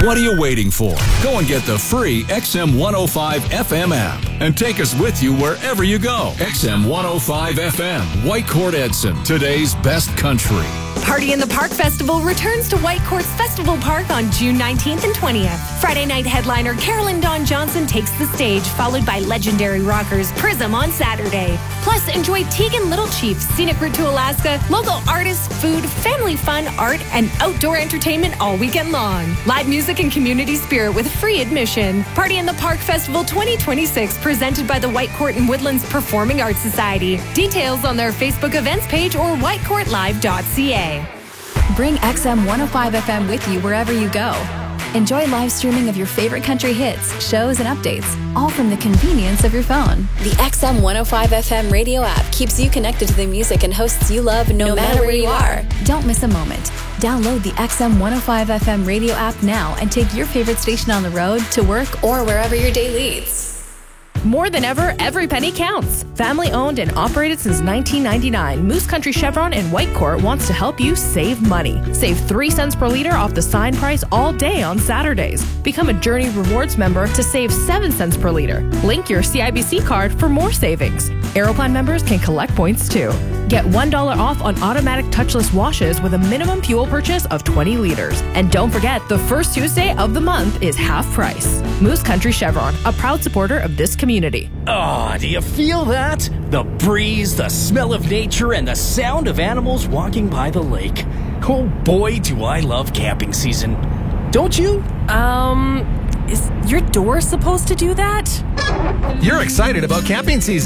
What are you waiting for? Go and get the free XM 105 FM app and take us with you wherever you go. XM 105 FM, Whitecourt Edson, today's best country. Party in the Park Festival returns to Whitecourt's Festival Park on June 19th and 20th. Friday night headliner Carolyn Dawn Johnson takes the stage, followed by legendary rockers Prism on Saturday. Plus, enjoy Tegan Little Chief, scenic route to Alaska, local artists, food, family fun, art, and outdoor entertainment all weekend long. Live music and community spirit with free admission. Party in the Park Festival 2026, presented by the Whitecourt and Woodlands Performing Arts Society. Details on their Facebook events page or whitecourtlive.ca. Bring XM 105 FM with you wherever you go. Enjoy live streaming of your favorite country hits, shows, and updates, all from the convenience of your phone. The XM 105 FM radio app keeps you connected to the music and hosts you love no matter where you are. Don't miss a moment. Download the XM 105 FM radio app now and take your favorite station on the road, to work, or wherever your day leads. More than ever, every penny counts. Family owned and operated since 1999, Moose Country Chevron in Whitecourt wants to help you save money. Save 3 cents per liter off the sign price all day on Saturdays. Become a Journey Rewards member to save 7 cents per liter. Link your CIBC card for more savings. Aeroplan members can collect points too. Get $1 off on automatic touchless washes with a minimum fuel purchase of 20 liters. And don't forget, the first Tuesday of the month is half price. Moose Country Chevron, a proud supporter of this community. Oh, do you feel that? The breeze, the smell of nature, and the sound of animals walking by the lake. Oh boy, do I love camping season. Don't you? Is your door supposed to do that? You're excited about camping season.